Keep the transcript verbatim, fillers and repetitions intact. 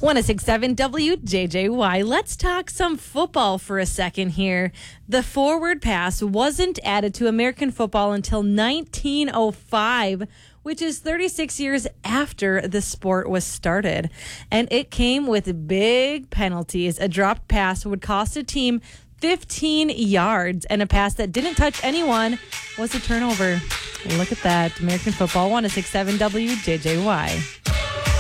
one oh six point seven W J J Y. Let's talk some football for a second here. The forward pass wasn't added to American football until nineteen oh five, which is thirty-six years after the sport was started. And it came with big penalties. A dropped pass would cost a team fifteen yards, and a pass that didn't touch anyone was a turnover. Look at that. American football, one oh six point seven W J J Y.